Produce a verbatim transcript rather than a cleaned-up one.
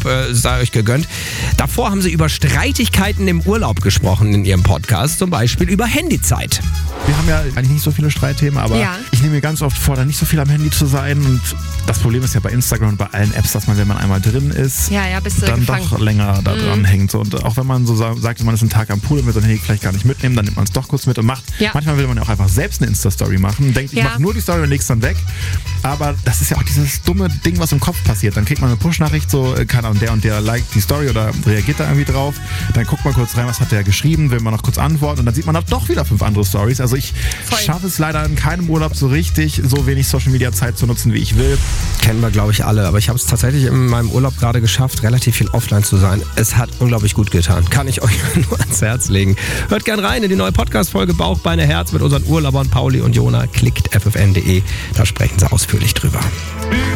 äh, sei euch gegönnt. Davor haben sie über Streitigkeiten im Urlaub gesprochen in ihrem Podcast, zum Beispiel über Handyzeit. Wir haben ja eigentlich nicht so viele Streitthemen, aber Ja. ich nehme mir ganz oft vor, da nicht so viel am Handy zu sein. Und das Problem ist ja bei Instagram und bei allen Apps, dass man, wenn man einmal drin ist, Ja, ja, bist du dann gefangen. doch länger da dran Mhm. hängt. So, und auch wenn man so sa- sagt, man ist einen Tag am Pool und will sein Handy vielleicht gar nicht mitnehmen, dann nimmt man es doch kurz mit und macht. Ja. Manchmal will man ja auch einfach selbst eine Insta-Story machen, denkt, ich Ja. mache nur die Story und leg's dann weg. Aber das ist ja auch dieses dumme Ding, was im Kopf passiert. Dann kriegt man eine Push-Nachricht, so, äh, keine Ahnung, der und der liked die Story oder reagiert da irgendwie drauf. Dann guckt man kurz rein, was hat der geschrieben, will man noch kurz antworten und dann sieht man doch wieder fünf andere Stories. Also ich Voll. schaffe es leider in keinem Urlaub so richtig, so wenig Social-Media-Zeit zu nutzen, wie ich will. Kennen wir, glaube ich, alle. Aber ich habe es tatsächlich in meinem Urlaub gerade geschafft, relativ viel offline zu sein. Es hat unglaublich gut getan. Kann ich euch nur ans Herz legen. Hört gern rein in die neue Podcast-Folge Bauch, Beine, Herz mit unseren Urlaubern Pauli und Jona. Klickt f f n punkt d e. Da sprechen sie ausführlich drüber.